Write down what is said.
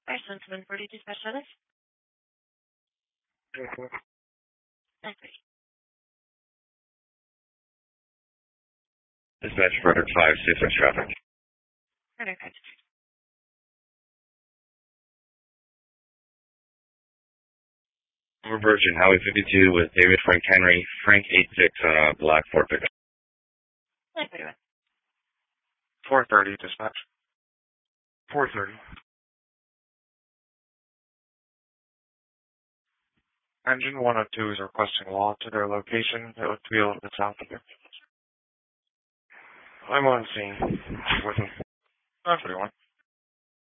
Person 742 Specialist. Okay. Dispatch Frederick 5, C6 traffic. Frederick 5. Over Virgin, Highway 52 with David Frank Henry, Frank 86 on a black Ford pickup. 430, dispatch. 430. Engine 102 is requesting law to their location. It looked to be a little bit south of here. I'm on scene. With him. 941.